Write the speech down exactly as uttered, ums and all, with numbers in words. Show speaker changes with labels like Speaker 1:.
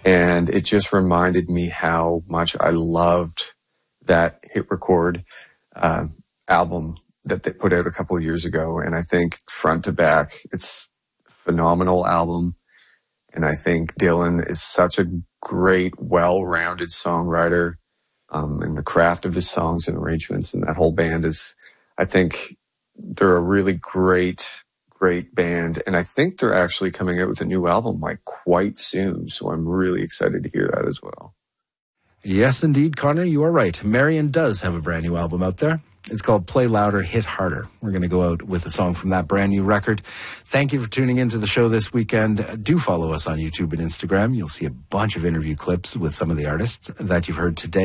Speaker 1: And it just reminded me how much I loved that Hit Record uh, album that they put out a couple of years ago. And I think front to back, it's a phenomenal album. And I think Dylan is such a great, well-rounded songwriter. Um, and the craft of his songs and arrangements and that whole band is, I think they're a really great, great band. And I think they're actually coming out with a new album like quite soon. So I'm really excited to hear that as well.
Speaker 2: Yes, indeed, Connor, you are right. Marion does have a brand new album out there. It's called Play Louder, Hit Harder. We're going to go out with a song from that brand new record. Thank you for tuning into the show this weekend. Do follow us on YouTube and Instagram. You'll see a bunch of interview clips with some of the artists that you've heard today.